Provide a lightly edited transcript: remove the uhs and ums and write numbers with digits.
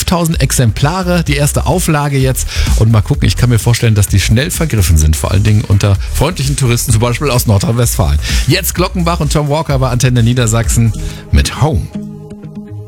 5000 Exemplare, die erste Auflage jetzt. Und mal gucken, ich kann mir vorstellen, dass die schnell vergriffen sind. Vor allen Dingen unter freundlichen Touristen, zum Beispiel aus Nordrhein-Westfalen. Jetzt Glockenbach und Tom Walker bei Antenne Niedersachsen mit Home.